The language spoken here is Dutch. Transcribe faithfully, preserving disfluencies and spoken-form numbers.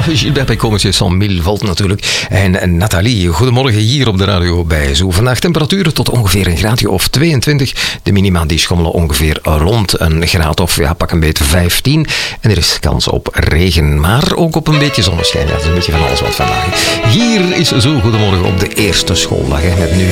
Gilbert Bécaud, cent mille volt natuurlijk. En, en Nathalie, goedemorgen hier op de radio bij Zo. Vandaag temperaturen tot ongeveer een graadje of tweeëntwintig. De minima die schommelen ongeveer rond een graad of ja, pak een beetje vijftien. En er is kans op regen, maar ook op een beetje zonneschijn. Ja, dat is een beetje van alles wat vandaag. Hier is Zo, goedemorgen op de eerste schooldag. Hè, met nu